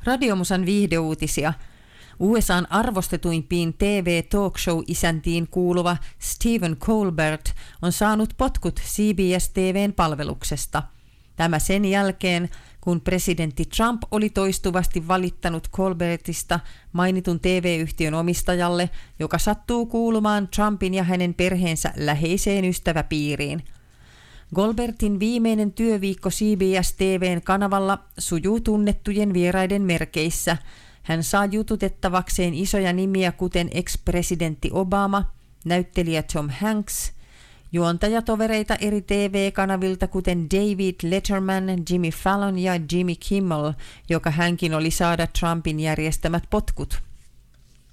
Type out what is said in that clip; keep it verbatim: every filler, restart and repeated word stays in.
Radiomusan viihdeuutisia. U S A:n arvostetuimpiin T V-talkshow-isäntiin kuuluva Stephen Colbert on saanut potkut C B S-T V:n palveluksesta. Tämä sen jälkeen, kun presidentti Trump oli toistuvasti valittanut Colbertista mainitun T V-yhtiön omistajalle, joka sattuu kuulumaan Trumpin ja hänen perheensä läheiseen ystäväpiiriin. Colbertin viimeinen työviikko C B S-T V:n kanavalla sujuu tunnettujen vieraiden merkeissä. Hän saa jututettavakseen isoja nimiä kuten ex-presidentti Obama, näyttelijä Tom Hanks, juontajatovereita eri T V-kanavilta kuten David Letterman, Jimmy Fallon ja Jimmy Kimmel, joka hänkin oli saada Trumpin järjestämät potkut.